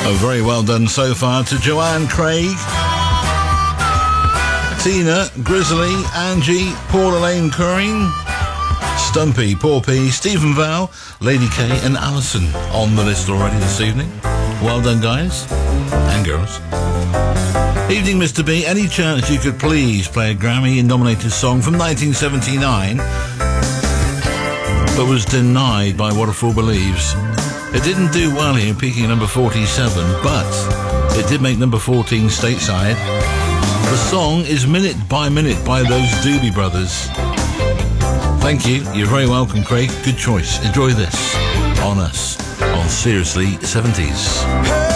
Oh, very well done so far to Joanne Craig, Tina, Grizzly, Angie, Paula Lane Curran, Stumpy, Paul P, Stephen Val, Lady K and Alison on the list already this evening. Well done, guys and girls. Evening, Mr. B. Any chance you could please play a Grammy-nominated song from 1979 but was denied by What a Fool Believes? It didn't do well here, peaking at number 47, but it did make number 14 stateside. The song is Minute by Minute by those Doobie Brothers. Thank you. You're very welcome, Craig. Good choice. Enjoy this on us on Seriously 70s.